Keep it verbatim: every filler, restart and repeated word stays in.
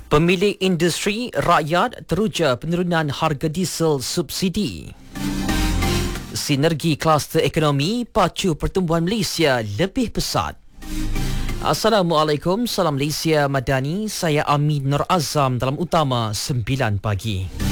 Pemilik industri rakyat teruja penurunan harga diesel subsidi. Sinergi kluster ekonomi pacu pertumbuhan Malaysia lebih pesat. Assalamualaikum, salam Malaysia Madani. Saya Amin Nur Azam dalam Utama sembilan pagi.